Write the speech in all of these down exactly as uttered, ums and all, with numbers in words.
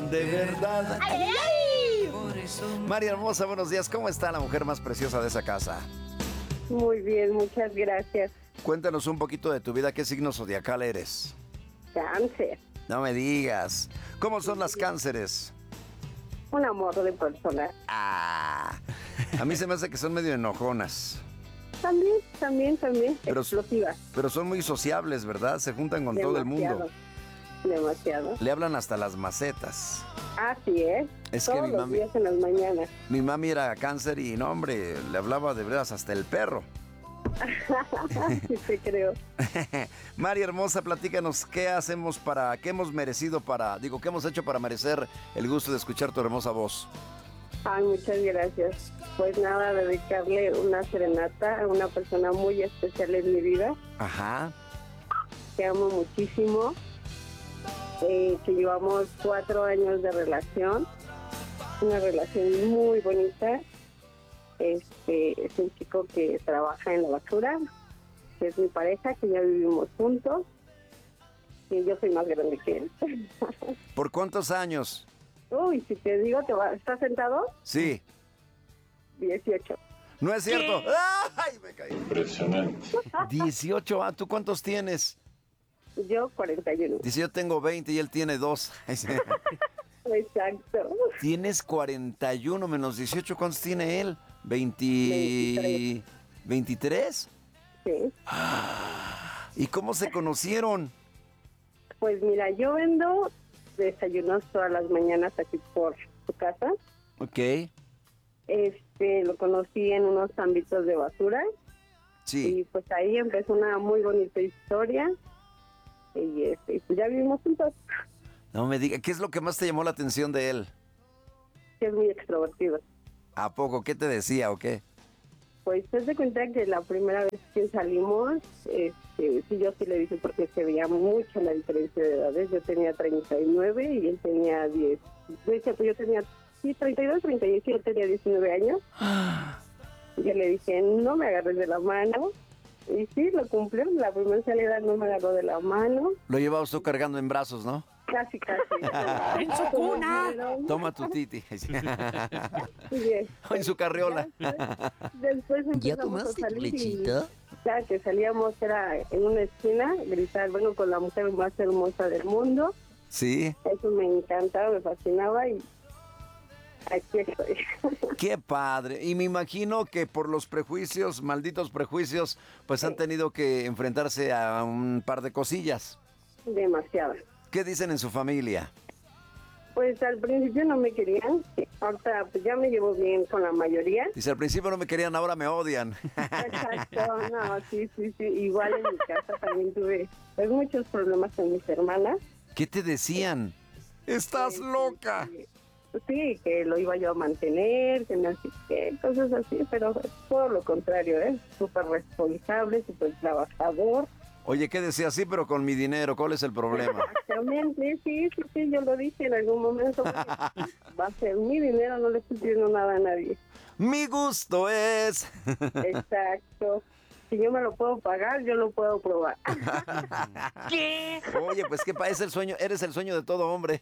de verdad. ¡Ay, ay, ay! María hermosa, buenos días. ¿Cómo está la mujer más preciosa de esa casa? Muy bien, muchas gracias. Cuéntanos un poquito de tu vida. ¿Qué signo zodiacal eres? Cáncer. No me digas. ¿Cómo son las cánceres? Un amor de persona. Ah, a mí se me hace que son medio enojonas. También, también, también. Pero, explosivas. pero son muy sociables, ¿verdad? Se juntan con todo el mundo. Demasiado. Le hablan hasta las macetas. Así es. Es Todos que mi los mami, días en las mañanas. mi mami era cáncer y no, hombre, le hablaba de veras hasta el perro. Sí, te creo. María hermosa, platícanos qué hacemos para, qué hemos merecido para, digo, qué hemos hecho para merecer el gusto de escuchar tu hermosa voz. Ay, muchas gracias. Pues nada, dedicarle una serenata a una persona muy especial en mi vida. Ajá. Que amo muchísimo. Eh, que llevamos cuatro años de relación. Una relación muy bonita. Este es un chico que trabaja en la basura, que es mi pareja, que ya vivimos juntos, y yo soy más grande que él. ¿Por cuántos años? Uy, si te digo, te va, ¿estás sentado? Sí. dieciocho. No es cierto. ¡Ay, me caí! Impresionante. dieciocho, ah, ¿tú cuántos tienes? Yo cuarenta y uno. Dice, yo tengo veinte y él tiene dos. Exacto. Tienes cuarenta y uno menos dieciocho, ¿cuántos tiene él? veinte... veintitrés. ¿veintitrés? Sí. ¿Y cómo se conocieron? Pues mira, yo vendo desayunos todas las mañanas aquí por su casa. Ok. Este, lo conocí en unos ámbitos de basura. Sí. Y pues ahí empezó una muy bonita historia. Y este, pues ya vivimos juntos. No me diga, ¿qué es lo que más te llamó la atención de él? Que es muy extrovertido. ¿A poco? ¿Qué te decía o qué? Pues te das cuenta que la primera vez que salimos, este, sí, yo sí le dije porque se veía mucha la diferencia de edades. Yo tenía treinta y nueve y él tenía diez. De hecho, pues yo tenía, sí, treinta y dos, treinta y siete, tenía diecinueve años. Yo le dije, no me agarres de la mano. Y sí, lo cumplió. La primera salida no me agarró de la mano. Lo llevabas tú cargando en brazos, ¿no? Casi, casi. ¡En su cuna! Toma tu titi. Bien. En su carriola. Después ¿Ya empezamos a tomaste tu salir y lechita? cada que salíamos era en una esquina, gritar, bueno, con la mujer más hermosa del mundo. Sí. Eso me encantaba, me fascinaba y aquí estoy. Qué padre. Y me imagino que por los prejuicios, malditos prejuicios, pues han tenido que enfrentarse a un par de cosillas. Demasiado. ¿Qué dicen en su familia? Pues al principio no me querían, ahorita pues ya me llevo bien con la mayoría. Dice, al principio no me querían, ahora me odian. Exacto, no, sí, sí, sí. Igual en mi casa también tuve pues, muchos problemas con mis hermanas. ¿Qué te decían? ¡Estás Sí, loca! sí, sí, que lo iba yo a mantener, que no sé qué, cosas así, pero todo lo contrario, ¿eh? Súper responsable, súper trabajador. Oye, ¿qué decía? Sí, pero con mi dinero, ¿cuál es el problema? Exactamente, sí, sí, sí, yo lo dije en algún momento. Va a ser mi dinero, no le estoy pidiendo nada a nadie. Mi gusto es. Exacto. Si yo me lo puedo pagar, yo lo puedo probar. ¿Qué? Oye, pues qué pa, es el sueño, eres el sueño de todo hombre.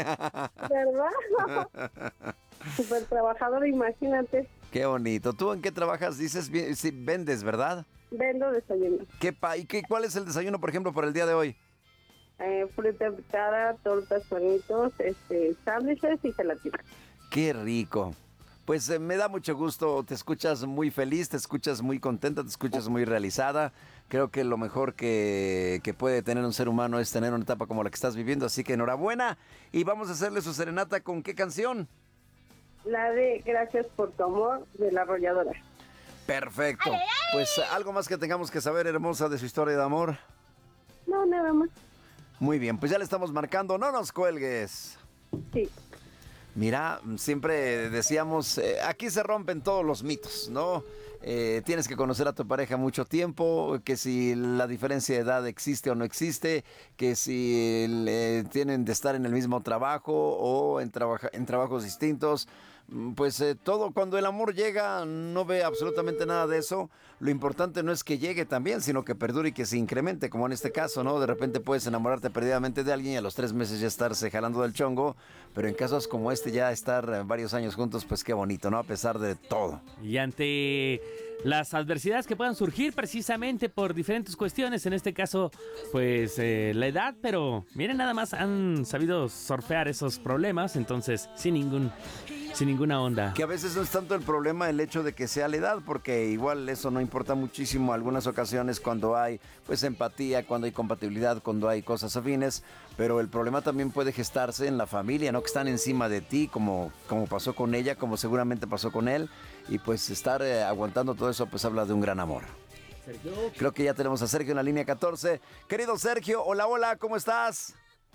¿Verdad? Súper trabajador, imagínate. Qué bonito. ¿Tú en qué trabajas? Dices, bien, sí, vendes, ¿verdad? Vendo desayuno. ¿Qué pa, y qué, cuál es el desayuno, por ejemplo, para el día de hoy? Eh, fruta picada, tortas, panitos, este, sándwiches y gelatina. Qué rico. Pues eh, me da mucho gusto, te escuchas muy feliz, te escuchas muy contenta, te escuchas muy realizada. Creo que lo mejor que, que puede tener un ser humano es tener una etapa como la que estás viviendo, así que enhorabuena. Y vamos a hacerle su serenata, ¿con qué canción? La de Gracias por tu amor, de La Arrolladora. Perfecto. Pues algo más que tengamos que saber, hermosa, de su historia de amor. No, nada más. Muy bien, pues ya le estamos marcando, no nos cuelgues. Sí. Mira, siempre decíamos, eh, aquí se rompen todos los mitos, ¿no? Eh, tienes que conocer a tu pareja mucho tiempo, que si la diferencia de edad existe o no existe, que si eh, tienen de estar en el mismo trabajo o en, trabaja- en trabajos distintos. pues eh, todo, cuando el amor llega, no ve absolutamente nada de eso. Lo importante no es que llegue también, sino que perdure y que se incremente, como en este caso, ¿no? De repente puedes enamorarte perdidamente de alguien y a los tres meses ya estarse jalando del chongo, pero en casos como este ya estar eh, varios años juntos, pues qué bonito, ¿no? A pesar de todo. Y ante las adversidades que puedan surgir precisamente por diferentes cuestiones, en este caso, pues eh, la edad, pero miren, nada más han sabido surfear esos problemas, entonces sin ningún, sin ninguna onda. Que a veces no es tanto el problema el hecho de que sea la edad, porque igual eso no importa muchísimo algunas ocasiones cuando hay pues empatía, cuando hay compatibilidad, cuando hay cosas afines, pero el problema también puede gestarse en la familia, ¿no? Que están encima de ti, como, como pasó con ella, como seguramente pasó con él, y pues estar eh, aguantando todo eso pues habla de un gran amor. Sergio. Creo que ya tenemos a Sergio en la línea catorce. Querido Sergio, hola, hola, ¿cómo estás?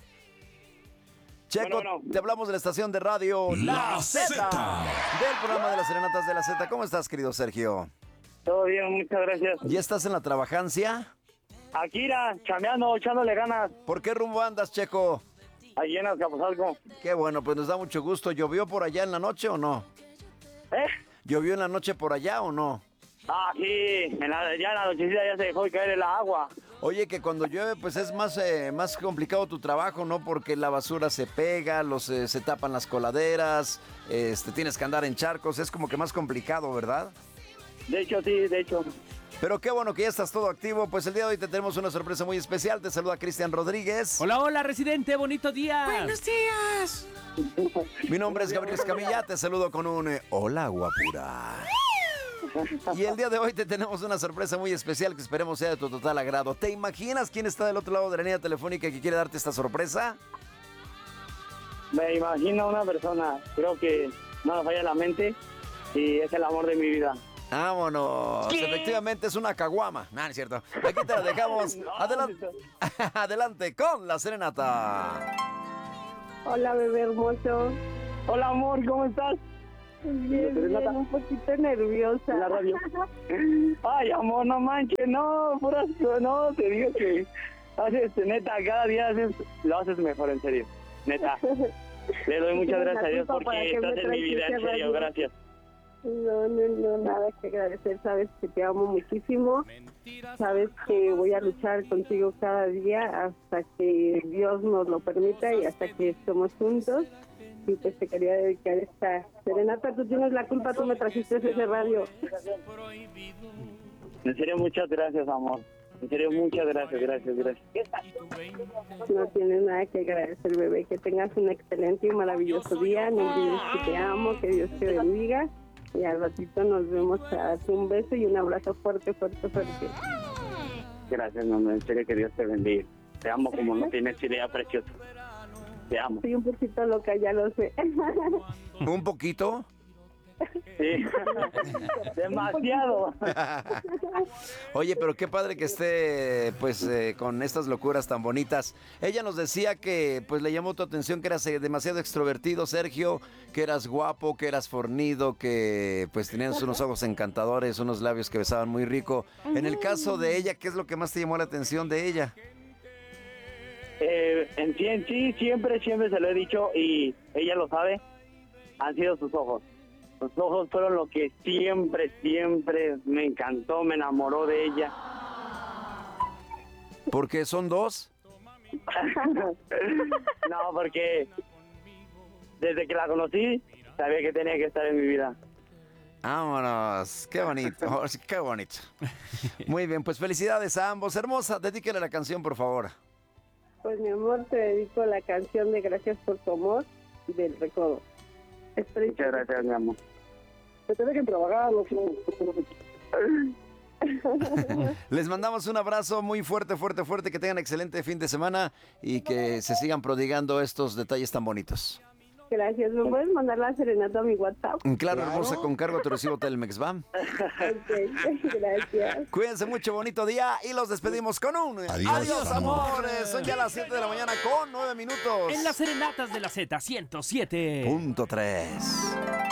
Checo, Bueno, bueno. te hablamos de la estación de radio La Z. del programa de las Serenatas de la Z. ¿Cómo estás, querido Sergio? Todo bien, muchas gracias. ¿Ya estás en la trabajancia? Akira, chameando, echándole ganas. ¿Por qué rumbo andas, Checo? Allí en Azcapotzalco. Qué bueno, pues nos da mucho gusto. ¿Llovió por allá en la noche o no? ¿Eh? ¿Llovió en la noche por allá o no? Ah, sí, en la, ya en la nochecita ya se dejó de caer el agua. Oye, que cuando llueve pues es más, eh, más complicado tu trabajo, ¿no? Porque la basura se pega, los, eh, se tapan las coladeras, este, tienes que andar en charcos, es como que más complicado, ¿verdad? De hecho, sí, de hecho. Pero qué bueno que ya estás todo activo, pues el día de hoy te tenemos una sorpresa muy especial. Te saluda Cristian Rodríguez. Hola, hola, residente, bonito día. Buenos días. Mi nombre es Gabriel Escamilla, te saludo con un eh, hola, guapura. Y el día de hoy te tenemos una sorpresa muy especial que esperemos sea de tu total agrado. ¿Te imaginas quién está del otro lado de la línea telefónica que quiere darte esta sorpresa? Me imagino una persona, creo que no me falla la mente y es el amor de mi vida. Vámonos. ¿Qué? Efectivamente es una caguama. No, no es cierto. Aquí te la dejamos. Adelante, adelante con la serenata. Hola, bebé hermoso. Hola, amor, ¿cómo estás? Bien, bien, un poquito nerviosa. En la radio. Ay, amor, no manches, no, puras, no, te digo que haces, neta, cada día haces, lo haces mejor, en serio, neta. Le doy muchas gracias a Dios porque estás en mi vida, en serio, gracias. No, no, no, nada que agradecer. Sabes que te amo muchísimo. Sabes que voy a luchar contigo cada día hasta que Dios nos lo permita y hasta que estemos juntos. Y pues te quería dedicar esta serenata. Tú tienes la culpa, tú me trajiste ese radio. En serio, muchas gracias, amor. En serio, muchas gracias, gracias, gracias. No tienes nada que agradecer, bebé. Que tengas un excelente y maravilloso día. No olvides que te amo, que Dios te bendiga. Y al ratito nos vemos a darte un beso y un abrazo fuerte, fuerte, fuerte. Gracias, mamá, en serio, que Dios te bendiga. Te amo como no tienes idea, preciosa. Te amo. Estoy un poquito loca, ya lo sé. ¿Un poquito? Sí, demasiado. Oye, pero qué padre que esté pues eh, con estas locuras tan bonitas. Ella nos decía que pues le llamó tu atención que eras eh, demasiado extrovertido, Sergio, que eras guapo, que eras fornido, que pues tenías unos ojos encantadores, unos labios que besaban muy rico. En el caso de ella, ¿qué es lo que más te llamó la atención de ella? Eh, en sí, en sí, siempre, siempre se lo he dicho y ella lo sabe, han sido sus ojos. Sus ojos fueron lo que siempre, siempre me encantó, me enamoró de ella. ¿Porque son dos? No, porque desde que la conocí, sabía que tenía que estar en mi vida. Vámonos, qué bonito, oh, sí, qué bonito. Muy bien, pues felicidades a ambos. Hermosa, dedíquele la canción, por favor. Pues mi amor, te dedico la canción de Gracias por tu amor del Recodo. Espero Muchas gracias, mi amor. que te dejen trabajar, no Les mandamos un abrazo muy fuerte, fuerte, fuerte, que tengan excelente fin de semana y que se sigan prodigando estos detalles tan bonitos. Gracias. ¿Me puedes mandar la serenata a mi WhatsApp? Claro, hermosa, con cargo a tu recibo Telmex, ¿va? Ok, gracias. Cuídense mucho, bonito día y los despedimos con un Adiós, adiós amor. amores. Son ya las siete de la mañana con nueve minutos. En las serenatas de la Z ciento siete Punto tres.